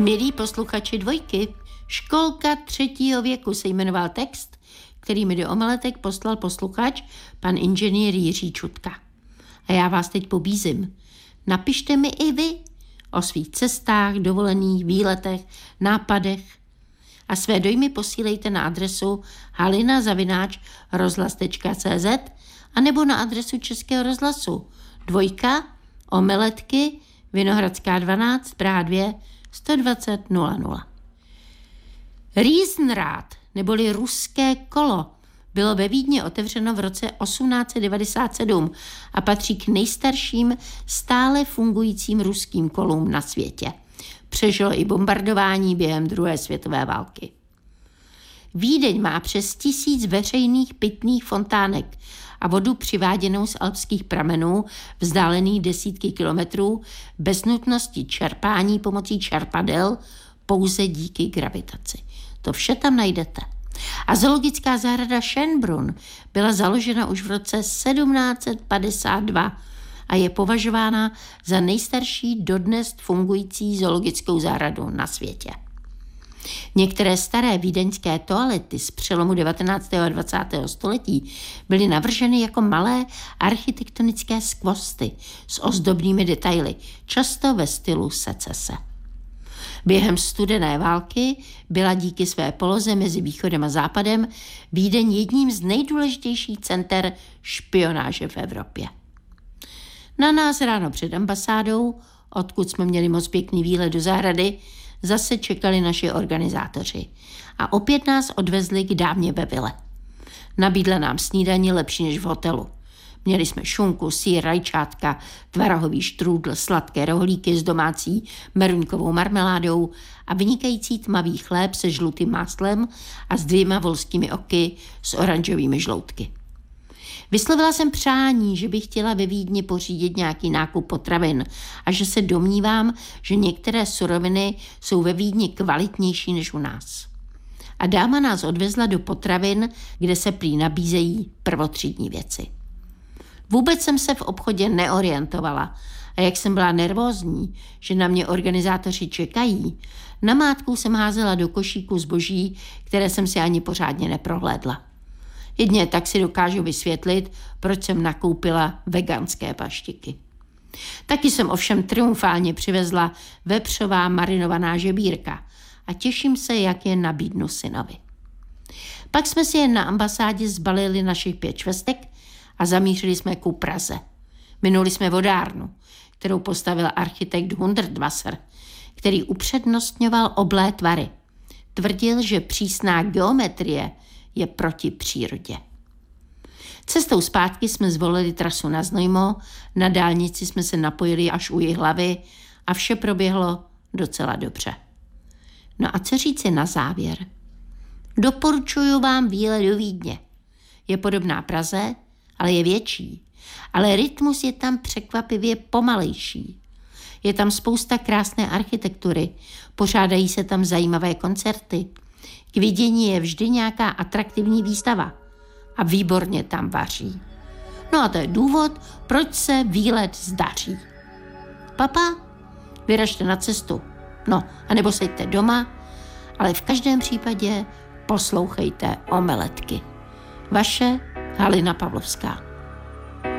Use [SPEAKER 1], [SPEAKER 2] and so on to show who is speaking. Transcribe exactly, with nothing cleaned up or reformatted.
[SPEAKER 1] Milí posluchači Dvojky, Školka třetího věku se jmenoval text, který mi do omeletek poslal posluchač, pan inženýr Jiří Čutka. A já vás teď pobízím. Napište mi i vy o svých cestách, dovolených, výletech, nápadech a své dojmy posílejte na adresu halina zavináč rozhlas tečka cé zet a nebo na adresu Českého rozhlasu Dvojka, Omeletky, Vinohradská dvanáct, Praha dva, sto dvacet nula nula. Riesenrad, neboli ruské kolo, bylo ve Vídni otevřeno v roce osmnáct set devadesát sedm a patří k nejstarším stále fungujícím ruským kolům na světě. Přežilo i bombardování během druhé světové války. Vídeň má přes tisíc veřejných pitných fontánek a vodu přiváděnou z alpských pramenů vzdálených desítky kilometrů bez nutnosti čerpání pomocí čerpadel, pouze díky gravitaci. To vše tam najdete. A zoologická zahrada Schönbrunn byla založena už v roce sedmnáct set padesát dva a je považována za nejstarší dodnes fungující zoologickou zahradu na světě. Některé staré vídeňské toalety z přelomu devatenáctého a dvacátého století byly navrženy jako malé architektonické skvosty s ozdobnými detaily, často ve stylu secese. Během studené války byla díky své poloze mezi východem a západem Vídeň jedním z nejdůležitějších center špionáže v Evropě. Na nás ráno před ambasádou, odkud jsme měli moc pěkný výlet do zahrady, zase čekali naši organizátoři a opět nás odvezli k dámě ve vile. Nabídla nám snídani lepší než v hotelu. Měli jsme šunku, sýr, rajčátka, tvarohový štrůdl, sladké rohlíky s domácí meruňkovou marmeládou a vynikající tmavý chléb se žlutým máslem a s dvěma volskými oky s oranžovými žloutky. Vyslovila jsem přání, že bych chtěla ve Vídni pořídit nějaký nákup potravin a že se domnívám, že některé suroviny jsou ve Vídni kvalitnější než u nás. A dáma nás odvezla do potravin, kde se prý nabízejí prvotřídní věci. Vůbec jsem se v obchodě neorientovala a jak jsem byla nervózní, že na mě organizátoři čekají, namátkou jsem házela do košíku zboží, které jsem si ani pořádně neprohlédla. Jedně tak si dokážu vysvětlit, proč jsem nakoupila veganské paštiky. Taky jsem ovšem triumfálně přivezla vepřová marinovaná žebírka a těším se, jak je nabídnu synovi. Pak jsme si jen na ambasádě zbalili našich pět švestek a zamířili jsme ku Praze. Minuli jsme vodárnu, kterou postavil architekt Hundertwasser, který upřednostňoval oblé tvary. Tvrdil, že přísná geometrie je proti přírodě. Cestou zpátky jsme zvolili trasu na Znojmo, na dálnici jsme se napojili až u Jihlavy a vše proběhlo docela dobře. No a co říci na závěr? Doporučuju vám výlet do Vídně. Je podobná Praze, ale je větší. Ale rytmus je tam překvapivě pomalejší. Je tam spousta krásné architektury, pořádají se tam zajímavé koncerty. K vidění je vždy nějaká atraktivní výstava a výborně tam vaří. No a to je důvod, proč se výlet zdaří. Papa, vyražte na cestu. No, anebo seďte doma, ale v každém případě poslouchejte Omeletky. Vaše Halina Pavlovská.